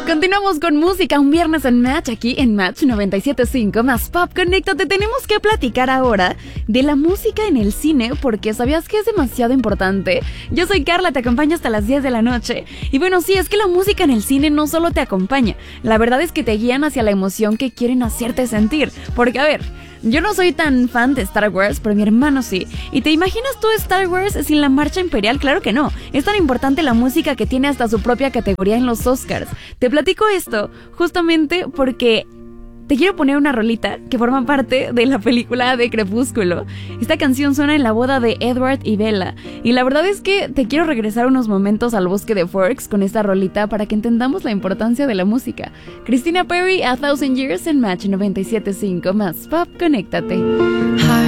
Continuamos con música, un viernes en Match, aquí en Match 97.5 más Pop. Conéctate, tenemos que platicar ahora de la música en el cine, porque ¿sabías que es demasiado importante? Yo soy Carla, te acompaño hasta las 10 de la noche. Y bueno, sí, es que la música en el cine no solo te acompaña, la verdad es que te guían hacia la emoción que quieren hacerte sentir. Porque, a ver, yo no soy tan fan de Star Wars, pero mi hermano sí. ¿Y te imaginas tú Star Wars sin la marcha imperial? Claro que no. Es tan importante la música que tiene hasta su propia categoría en los Oscars. Te platico esto justamente porque te quiero poner una rolita que forma parte de la película de Crepúsculo. Esta canción suena en la boda de Edward y Bella. Y la verdad es que te quiero regresar unos momentos al bosque de Forks con esta rolita para que entendamos la importancia de la música. Christina Perri, A Thousand Years en Match 97.5 más Pop. Conéctate.